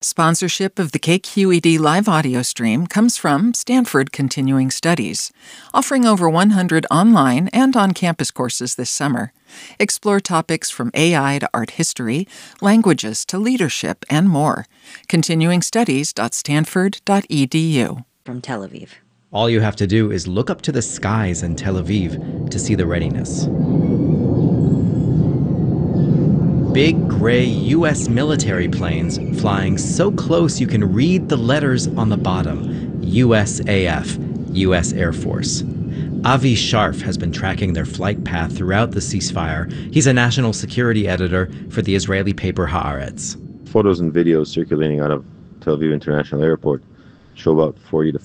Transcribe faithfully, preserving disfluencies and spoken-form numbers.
Sponsorship of the K Q E D live audio stream comes from Stanford Continuing Studies, offering over one hundred online and on-campus courses this summer. Explore topics from A I to art history, languages to leadership, and more. continuing studies dot stanford dot e d u. From Tel Aviv. All you have to do is look up to the skies in Tel Aviv to see the readiness. Big gray U S military planes flying so close you can read the letters on the bottom. U S A F, U S Air Force. Avi Sharf has been tracking their flight path throughout the ceasefire. He's a national security editor for the Israeli paper Haaretz. Photos and videos circulating out of Tel Aviv International Airport show about forty to